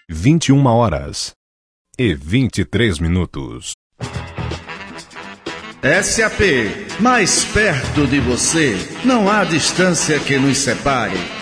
21h23. SAP, mais perto de você, não há distância que nos separe.